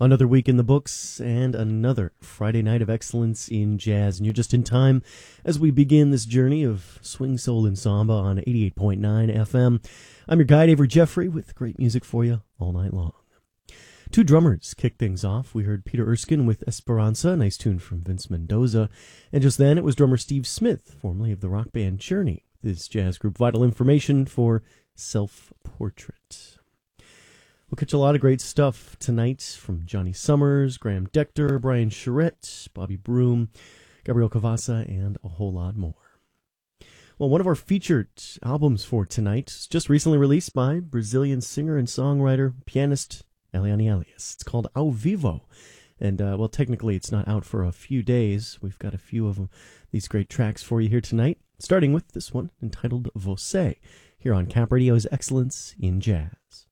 Another week in the books and another Friday night of excellence in jazz. And you're just in time as we begin this journey of swing, soul, and samba on 88.9 FM. I'm your guide, Avery Jeffrey, with great music for you all night long. Two drummers kicked things off. We heard Peter Erskine with Esperanza, a nice tune from Vince Mendoza. And just then it was drummer Steve Smith, formerly of the rock band Journey, with his jazz group Vital Information for Self-Portrait. We'll catch a lot of great stuff tonight from Johnny Summers, Graham Decter, Brian Charette, Bobby Broom, Gabriel Cavassa, and a whole lot more. Well, one of our featured albums for tonight is just recently released by Brazilian singer and songwriter, pianist Eliane Elias. It's called Ao Vivo. And, well, technically it's not out for a few days. We've got a few of these great tracks for you here tonight, starting with this one entitled Você, here on Cap Radio's Excellence in Jazz.